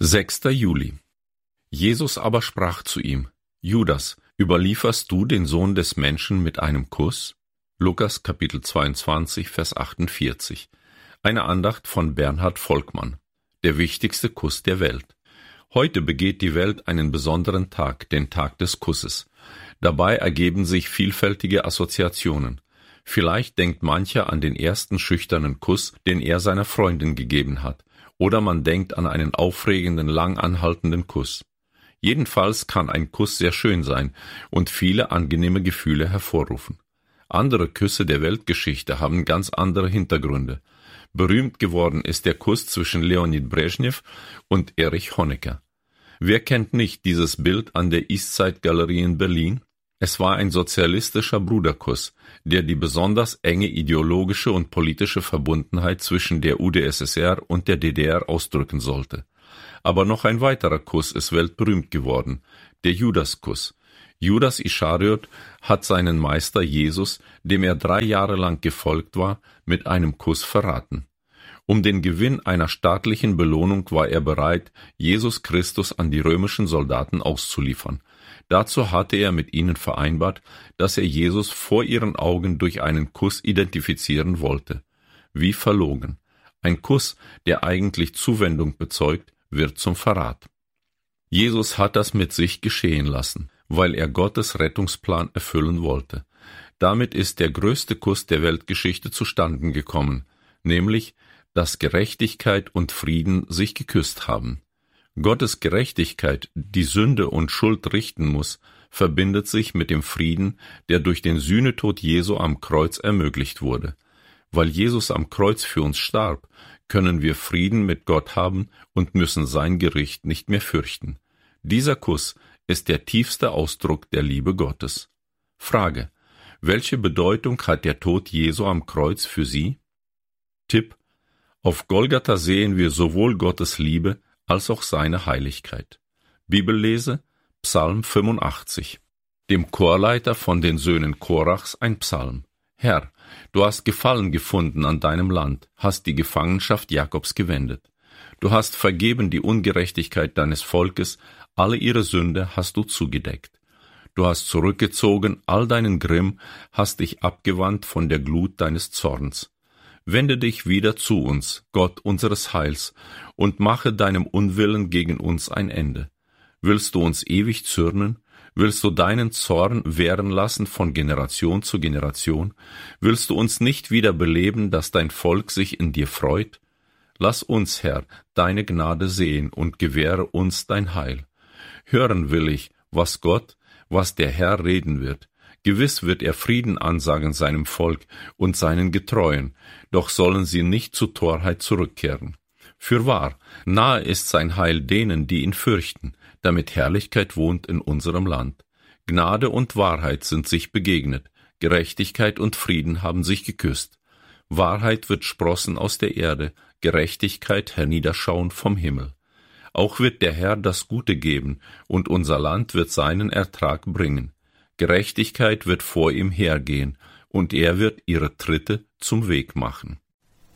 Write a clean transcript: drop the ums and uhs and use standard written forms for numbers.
6. Juli. Jesus aber sprach zu ihm: Judas, überlieferst du den Sohn des Menschen mit einem Kuss? Lukas Kapitel 22, Vers 48. Eine Andacht von Bernhard Volkmann. Der wichtigste Kuss der Welt. Heute begeht die Welt einen besonderen Tag, den Tag des Kusses. Dabei ergeben sich vielfältige Assoziationen. Vielleicht denkt mancher an den ersten schüchternen Kuss, den er seiner Freundin gegeben hat. Oder man denkt an einen aufregenden, lang anhaltenden Kuss. Jedenfalls kann ein Kuss sehr schön sein und viele angenehme Gefühle hervorrufen. Andere Küsse der Weltgeschichte haben ganz andere Hintergründe. Berühmt geworden ist der Kuss zwischen Leonid Brezhnev und Erich Honecker. Wer kennt nicht dieses Bild an der Eastside Galerie in Berlin? Es war ein sozialistischer Bruderkuss, der die besonders enge ideologische und politische Verbundenheit zwischen der UdSSR und der DDR ausdrücken sollte. Aber noch ein weiterer Kuss ist weltberühmt geworden, der Judaskuss. Judas Ischariot hat seinen Meister Jesus, dem er 3 Jahre lang gefolgt war, mit einem Kuss verraten. Um den Gewinn einer staatlichen Belohnung war er bereit, Jesus Christus an die römischen Soldaten auszuliefern. Dazu hatte er mit ihnen vereinbart, dass er Jesus vor ihren Augen durch einen Kuss identifizieren wollte. Wie verlogen. Ein Kuss, der eigentlich Zuwendung bezeugt, wird zum Verrat. Jesus hat das mit sich geschehen lassen, weil er Gottes Rettungsplan erfüllen wollte. Damit ist der größte Kuss der Weltgeschichte zustande gekommen, nämlich, dass Gerechtigkeit und Frieden sich geküsst haben. Gottes Gerechtigkeit, die Sünde und Schuld richten muss, verbindet sich mit dem Frieden, der durch den Sühnetod Jesu am Kreuz ermöglicht wurde. Weil Jesus am Kreuz für uns starb, können wir Frieden mit Gott haben und müssen sein Gericht nicht mehr fürchten. Dieser Kuss ist der tiefste Ausdruck der Liebe Gottes. Frage: Welche Bedeutung hat der Tod Jesu am Kreuz für Sie? Tipp: Auf Golgatha sehen wir sowohl Gottes Liebe als auch seine Heiligkeit. Bibellese: Psalm 85. Dem Chorleiter von den Söhnen Korachs ein Psalm. Herr, du hast Gefallen gefunden an deinem Land, hast die Gefangenschaft Jakobs gewendet. Du hast vergeben die Ungerechtigkeit deines Volkes, alle ihre Sünde hast du zugedeckt. Du hast zurückgezogen all deinen Grimm, hast dich abgewandt von der Glut deines Zorns. Wende dich wieder zu uns, Gott unseres Heils, und mache deinem Unwillen gegen uns ein Ende. Willst du uns ewig zürnen? Willst du deinen Zorn währen lassen von Generation zu Generation? Willst du uns nicht wieder beleben, dass dein Volk sich in dir freut? Lass uns, Herr, deine Gnade sehen und gewähre uns dein Heil. Hören will ich, was der Herr reden wird. Gewiss wird er Frieden ansagen seinem Volk und seinen Getreuen, doch sollen sie nicht zu Torheit zurückkehren. Fürwahr, nahe ist sein Heil denen, die ihn fürchten, damit Herrlichkeit wohnt in unserem Land. Gnade und Wahrheit sind sich begegnet, Gerechtigkeit und Frieden haben sich geküsst. Wahrheit wird sprossen aus der Erde, Gerechtigkeit herniederschauen vom Himmel. Auch wird der Herr das Gute geben, und unser Land wird seinen Ertrag bringen. Gerechtigkeit wird vor ihm hergehen, und er wird ihre Tritte zum Weg machen.